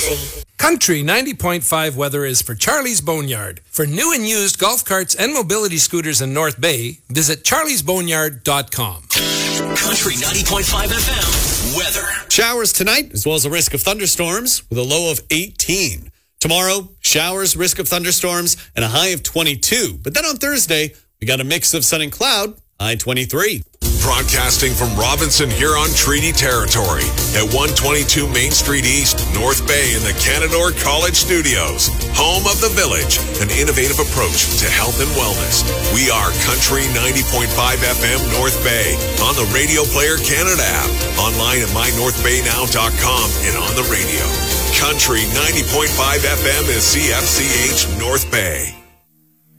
easy. Country 90.5 weather is for Charlie's Boneyard. For new and used golf carts and mobility scooters in North Bay, visit charliesboneyard.com. Country 90.5 FM weather. Showers tonight, as well as a risk of thunderstorms with a low of 18. Tomorrow, showers, risk of thunderstorms, and a high of 22. But then on Thursday, we got a mix of sun and cloud, high 23. Broadcasting from Robinson Huron Treaty Territory at 122 Main Street East, North Bay in the Canadore College Studios. Home of the Village, an innovative approach to health and wellness. We are Country 90.5 FM North Bay on the Radio Player Canada app, online at mynorthbaynow.com and on the radio. Country 90.5 FM is CFCH North Bay.